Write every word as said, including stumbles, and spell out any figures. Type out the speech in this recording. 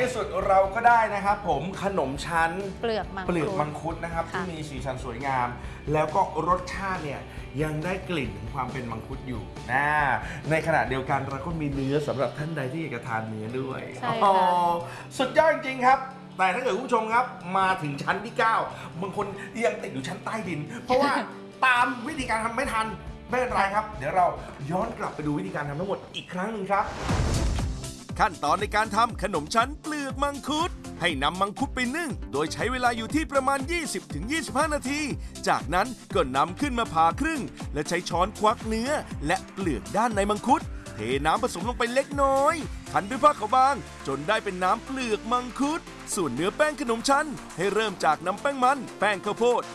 ที่สุดเราก็ได้นะครับผมขนมชั้นเปลือกมังคุดเปลือกมังคุดนะครับที่มีสีสันสวยงาม แล้วก็รสชาติเนี่ยยังได้กลิ่นของความเป็นมังคุดอยู่นะในขณะเดียวกันเราก็มีเนื้อสำหรับท่านใดที่อยากจะทานเนื้อด้วยใช่ค่ะสุดยอดจริงๆครับแต่ถ้าเกิดคุณผู้ชมครับมาถึงชั้นที่เก้าบางคนยังติดอยู่ชั้นใต้ดิน เพราะว่า ตามวิธีการทำไม่ทันไม่เป็นไรครับ เดี๋ยวเราย้อนกลับไปดูวิธีการทำทั้งหมดอีกครั้งหนึ่งครับขั้นตอนในการทำขนมชั้นเปลือกมังคุดให้นำมังคุดไปนึ่งโดยใช้เวลาอยู่ที่ประมาณ ยี่สิบถึงยี่สิบห้า นาที จากนั้นก็นำขึ้นมาผ่าครึ่ง และใช้ช้อนควักเนื้อและเปลือกด้านในมังคุดเทน้ำผสมลงไปเล็กน้อยคั้นด้วยผ้าขาวบางจนได้เป็นน้ำเปลือกมังคุดส่วนเนื้อแป้งขนมชั้นให้เริ่มจากน้ำแป้งมันแป้งข้าวโพด